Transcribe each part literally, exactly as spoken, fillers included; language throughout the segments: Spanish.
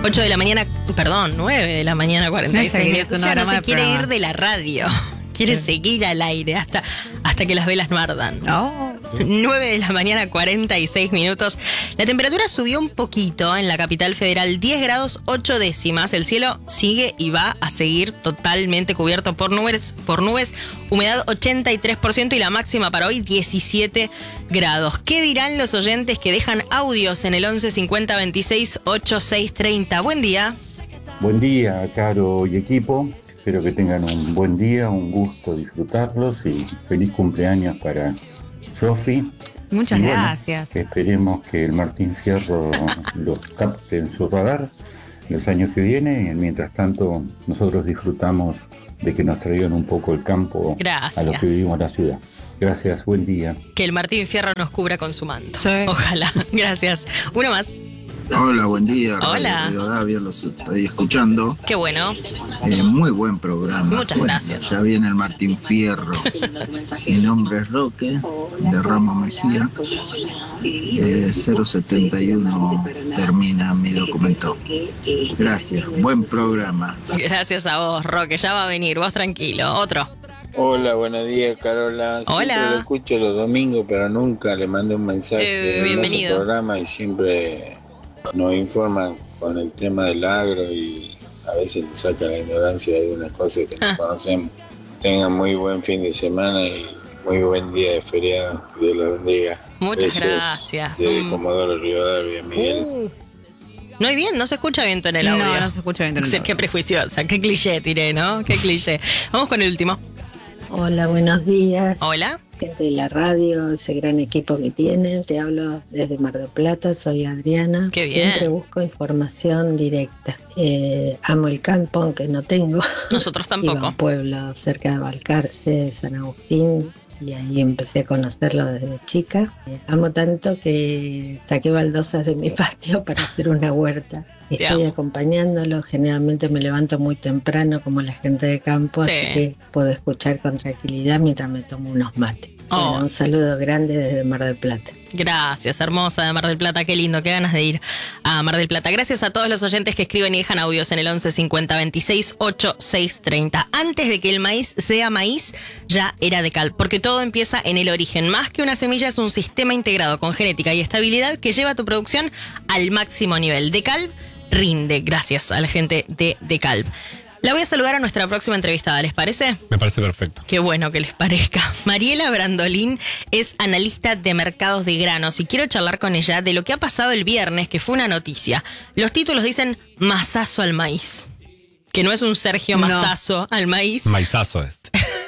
ocho de la mañana, perdón, nueve de la mañana, cuarenta y seis No, minutos. Ya no se quiere ir de la radio. Quiere sí. seguir al aire hasta, hasta que las velas no ardan. Oh. nueve de la mañana, cuarenta y seis minutos. La temperatura subió un poquito en la capital federal, diez grados ocho décimas. El cielo sigue y va a seguir totalmente cubierto por nubes, por nubes. Humedad ochenta y tres por ciento y la máxima para hoy diecisiete grados. ¿Qué dirán los oyentes que dejan audios en el once cincuenta veintiséis ochenta y seis treinta? Buen día. Buen día, Caro y equipo. Espero que tengan un buen día, un gusto disfrutarlos y feliz cumpleaños para Sofi. Muchas y bueno, gracias. Esperemos que el Martín Fierro los capte en su radar los años que vienen y mientras tanto nosotros disfrutamos de que nos traigan un poco el campo Gracias. a los que vivimos en la ciudad. Gracias, buen día. Que el Martín Fierro nos cubra con su manto. Sí. Ojalá. Gracias. Uno más. Hola, buen día. Hola. Radio Davia, los estoy escuchando. Qué bueno. Eh, muy buen programa. Muchas Bueno, gracias. Ya viene el Martín Fierro. Mi nombre es Roque, de Ramos Mejía. Eh, cero setenta y uno termina mi documento. Gracias, buen programa. Gracias a vos, Roque. Ya va a venir. Vos tranquilo. Otro. Hola, buenos días, Carola. Hola. Siempre lo escucho los domingos, pero nunca le mandé un mensaje. Eh, bienvenido. Hermoso programa y siempre nos informan con el tema del agro y a veces nos saca la ignorancia de algunas cosas que no Ah. conocemos. Tengan muy buen fin de semana y muy buen día de feriado. Que Dios los bendiga. Muchas Besos gracias. Desde Mm. Comodoro Rivadavia, Miguel. Uh. No hay bien, no se escucha bien en el audio. No, no se escucha bien en el Qué- audio. Qué prejuiciosa, qué cliché tiré, ¿no? Qué cliché. Vamos con el último. Hola, buenos días. Hola. Gente de la radio, ese gran equipo que tienen. Te hablo desde Mar del Plata, soy Adriana. Qué bien. Siempre busco información directa. Eh, amo el campo, aunque no tengo. Nosotros Iba a tampoco. un pueblo cerca de Balcarce, San Agustín, y ahí empecé a conocerlo desde chica. Eh, amo tanto que saqué baldosas de mi patio para hacer una huerta. Te Estoy amo. acompañándolo, generalmente me levanto muy temprano como la gente de campo, Sí. así que puedo escuchar con tranquilidad mientras me tomo unos mates. Oh. Bueno, un saludo grande desde Mar del Plata. Gracias, hermosa de Mar del Plata, qué lindo, qué ganas de ir a Mar del Plata. Gracias a todos los oyentes que escriben y dejan audios en el once cincuenta veintiséis ochenta y seis treinta. Antes de que el maíz sea maíz, ya era de cal, porque todo empieza en el origen. Más que una semilla, es un sistema integrado con genética y estabilidad que lleva tu producción al máximo nivel. DeKalb rinde, gracias a la gente de DeKalb. La voy a saludar a nuestra próxima entrevistada, ¿les parece? Me parece perfecto. Qué bueno que les parezca. Mariela Brandolín es analista de mercados de granos y quiero charlar con ella de lo que ha pasado el viernes, que fue una noticia. Los títulos dicen mazazo al maíz, que no es un Sergio No. Mazazo al maíz. Maizazo es.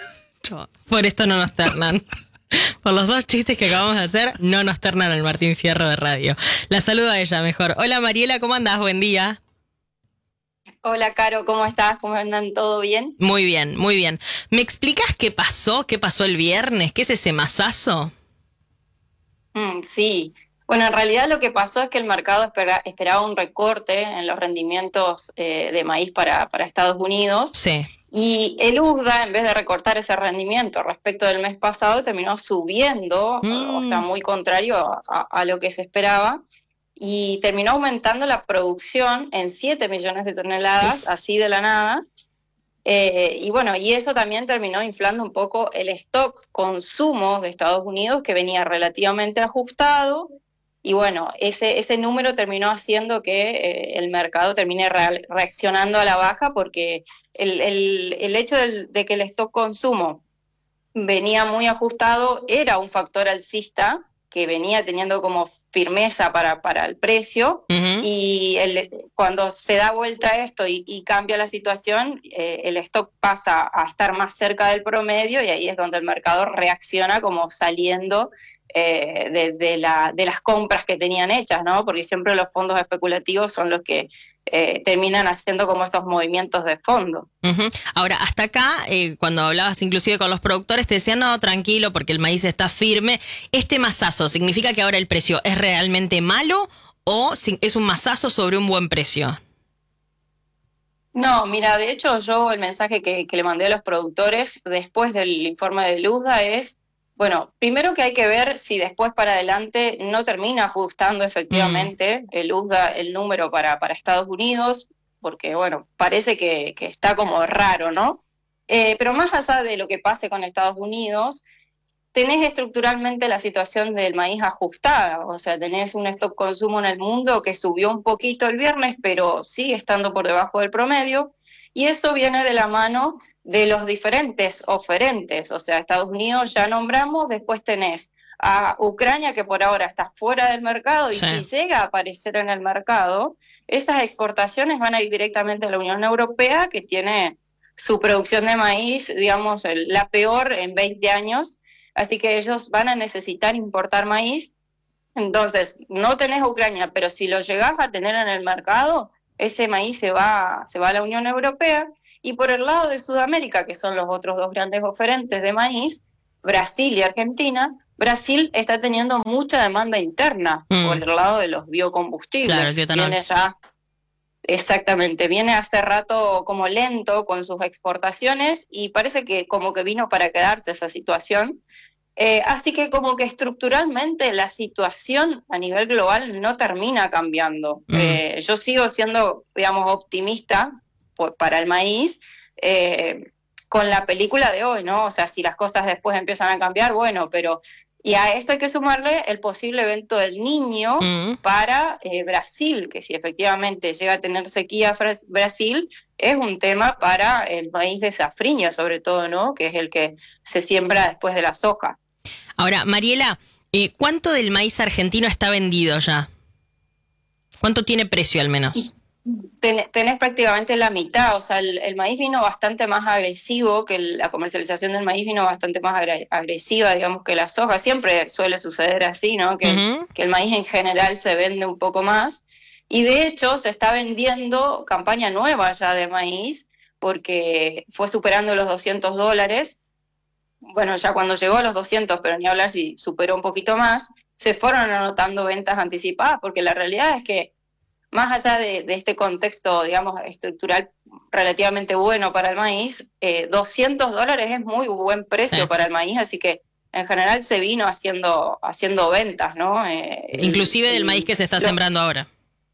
Por esto no nos ternan. Por los dos chistes que acabamos de hacer, no nos ternan al Martín Fierro de radio. La saludo a ella mejor. Hola Mariela, ¿cómo andás? Buen día. Hola, Caro, ¿cómo estás? ¿Cómo andan? ¿Todo bien? Muy bien, muy bien. ¿Me explicas qué pasó? ¿Qué pasó el viernes? ¿Qué es ese mazazo? Mm, sí. Bueno, en realidad lo que pasó es que el mercado espera- esperaba un recorte en los rendimientos eh, de maíz para, para Estados Unidos. Sí. Y el U S D A, en vez de recortar ese rendimiento respecto del mes pasado, terminó subiendo, Mm. o sea, muy contrario a, a- a lo que se esperaba, y terminó aumentando la producción en siete millones de toneladas, así de la nada. Eh, y bueno, y eso también terminó inflando un poco el stock consumo de Estados Unidos, que venía relativamente ajustado. Y bueno, ese, ese número terminó haciendo que eh, el mercado termine real- reaccionando a la baja, porque el, el, el hecho del- de que el stock consumo venía muy ajustado era un factor alcista que venía teniendo como firmeza para, para el precio. Ujú. Y el, cuando se da vuelta esto y, y cambia la situación, eh, el stock pasa a estar más cerca del promedio y ahí es donde el mercado reacciona como saliendo eh, de, de, la, de las compras que tenían hechas, ¿no? Porque siempre los fondos especulativos son los que eh, terminan haciendo como estos movimientos de fondo. Ujú. Ahora, hasta acá, eh, cuando hablabas inclusive con los productores, te decían, no, tranquilo, porque el maíz está firme. ¿Este mazazo significa que ahora el precio es realmente malo o si- es un mazazo sobre un buen precio? No, mira, de hecho yo el mensaje que, que le mandé a los productores después del informe de Luzda es Bueno, primero que hay que ver si después para adelante no termina ajustando efectivamente mm. el U S D A el número para, para Estados Unidos, porque bueno, parece que, que está como raro, ¿no? Eh, pero más allá de lo que pase con Estados Unidos, tenés estructuralmente la situación del maíz ajustada, o sea, tenés un stock consumo en el mundo que subió un poquito el viernes, pero sigue estando por debajo del promedio, y eso viene de la mano de los diferentes oferentes, o sea, Estados Unidos ya nombramos, después tenés a Ucrania que por ahora está fuera del mercado, y sí. si llega a aparecer en el mercado, esas exportaciones van a ir directamente a la Unión Europea, que tiene su producción de maíz, digamos, la peor en veinte años, así que ellos van a necesitar importar maíz. Entonces, no tenés Ucrania, pero si lo llegás a tener en el mercado, ese maíz se va, se va a la Unión Europea. Y por el lado de Sudamérica, que son los otros dos grandes oferentes de maíz, Brasil y Argentina, Brasil está teniendo mucha demanda interna mm. por el lado de los biocombustibles. Claro, el etanol. Viene ya, exactamente, viene hace rato como lento con sus exportaciones y parece que como que vino para quedarse esa situación. Eh, así que como que estructuralmente la situación a nivel global no termina cambiando. Mm. Eh, yo sigo siendo, digamos, optimista por, para el maíz eh, con la película de hoy, ¿no? O sea, si las cosas después empiezan a cambiar, bueno, pero... Y a esto hay que sumarle el posible evento del Niño mm. para eh, Brasil, que si efectivamente llega a tener sequía Brasil, es un tema para el maíz de safrinha, sobre todo, ¿no? Que es el que se siembra después de la soja. Ahora, Mariela, eh, ¿cuánto del maíz argentino está vendido ya? ¿Cuánto tiene precio al menos? Ten, tenés prácticamente la mitad, o sea, el, el maíz vino bastante más agresivo, que el, la comercialización del maíz vino bastante más agre, agresiva, digamos, que la soja. Siempre suele suceder así, ¿no? Que, uh-huh. que el maíz en general se vende un poco más. Y de hecho se está vendiendo campaña nueva ya de maíz, porque fue superando los doscientos dólares. Bueno, ya cuando llegó a los doscientos, pero ni hablar si superó un poquito más, se fueron anotando ventas anticipadas, porque la realidad es que más allá de, de este contexto, digamos, estructural relativamente bueno para el maíz, eh, doscientos dólares es muy buen precio sí. para el maíz, así que en general se vino haciendo haciendo ventas, ¿no? Eh, Inclusive y, del maíz que se está lo, sembrando ahora.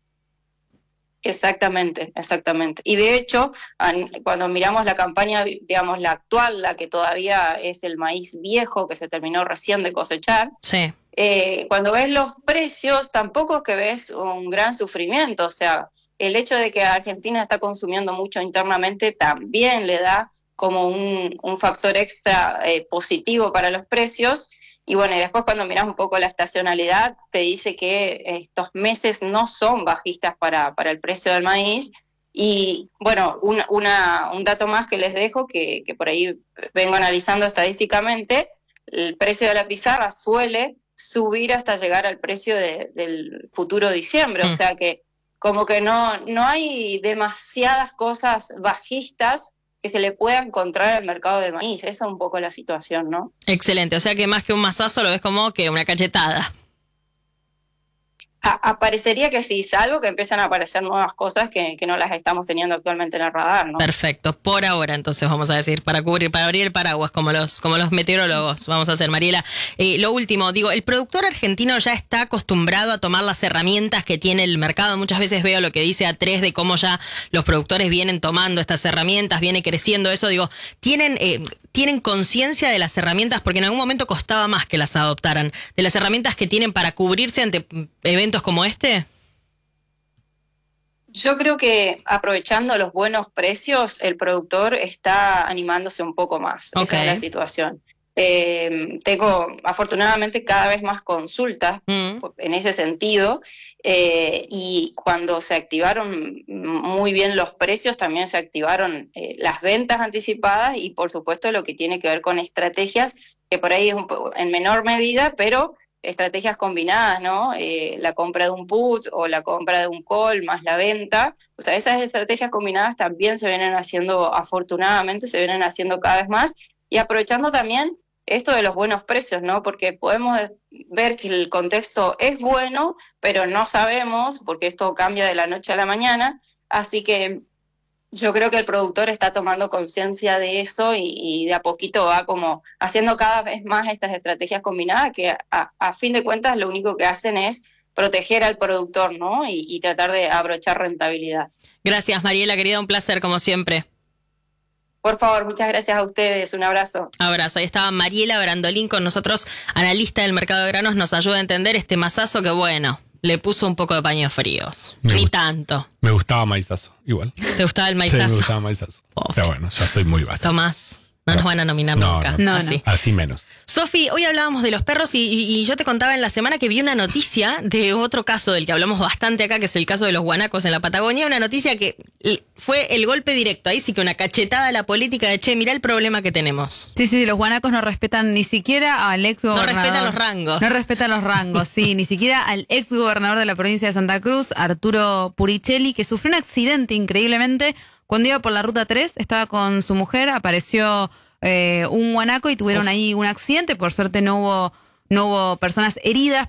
Exactamente, exactamente. Y de hecho, cuando miramos la campaña, digamos, la actual, la que todavía es el maíz viejo, que se terminó recién de cosechar, sí. Eh, cuando ves los precios, tampoco es que ves un gran sufrimiento, o sea, el hecho de que Argentina está consumiendo mucho internamente también le da como un, un factor extra eh, positivo para los precios, y bueno, y después cuando miras un poco la estacionalidad, te dice que estos meses no son bajistas para, para el precio del maíz, y bueno, un, una, un dato más que les dejo, que, que por ahí vengo analizando estadísticamente, el precio de la pizarra suele subir hasta llegar al precio de, del futuro diciembre, mm. o sea que como que no, no hay demasiadas cosas bajistas que se le pueda encontrar al mercado de maíz, esa es un poco la situación, ¿no? Excelente, o sea que más que un mazazo lo ves como que una cachetada. A, aparecería que sí, salvo que empiezan a aparecer nuevas cosas que, que no las estamos teniendo actualmente en el radar, ¿no? Perfecto, por ahora entonces vamos a decir, para cubrir, para abrir el paraguas como los, como los meteorólogos, vamos a hacer, Mariela. Eh, lo último, digo, el productor argentino ya está acostumbrado a tomar las herramientas que tiene el mercado. Muchas veces veo lo que dice A tres de cómo ya los productores vienen tomando estas herramientas, viene creciendo eso, digo, tienen... Eh, ¿Tienen conciencia de las herramientas? Porque en algún momento costaba más que las adoptaran. ¿De las herramientas que tienen para cubrirse ante eventos como este? Yo creo que aprovechando los buenos precios, el productor está animándose un poco más. Okay. Esa es la situación. Eh, tengo afortunadamente cada vez más consultas mm. en ese sentido, eh, y cuando se activaron muy bien los precios también se activaron eh, las ventas anticipadas y por supuesto lo que tiene que ver con estrategias que por ahí es un poco, en menor medida, pero estrategias combinadas, ¿no? Eh, la compra de un put o la compra de un call más la venta, o sea, esas estrategias combinadas también se vienen haciendo, afortunadamente se vienen haciendo cada vez más, y aprovechando también esto de los buenos precios, ¿no? Porque podemos ver que el contexto es bueno, pero no sabemos, porque esto cambia de la noche a la mañana, así que yo creo que el productor está tomando conciencia de eso y, y de a poquito va como haciendo cada vez más estas estrategias combinadas que a, a fin de cuentas lo único que hacen es proteger al productor, ¿no? Y, y tratar de abrochar rentabilidad. Gracias, Mariela, querida, un placer como siempre. Por favor, muchas gracias a ustedes, un abrazo. Abrazo, ahí estaba Mariela Brandolín con nosotros, analista del mercado de granos, nos ayuda a entender este masazo que bueno, le puso un poco de paños fríos, Me ni gusta. tanto. Me gustaba maizazo, igual. ¿Te gustaba el maizazo? Sí, me gustaba maizazo. Pobre. Pero bueno, ya soy muy básico. Tomás, no nos van a nominar No, nunca. no. No, así. Así menos. Sofi, hoy hablábamos de los perros y, y- y yo te contaba en la semana que vi una noticia de otro caso del que hablamos bastante acá, que es el caso de los guanacos en la Patagonia, una noticia que l- fue el golpe directo, ahí sí que una cachetada a la política de, che, mirá el problema que tenemos. Sí, sí, los guanacos no respetan ni siquiera al ex gobernador. No respetan los rangos. No respetan los rangos, sí, ni siquiera al ex gobernador de la provincia de Santa Cruz, Arturo Puricelli, que sufrió un accidente increíblemente cuando iba por la ruta tres, estaba con su mujer, apareció eh, un guanaco y tuvieron Uf. ahí un accidente, por suerte no hubo, no hubo personas heridas,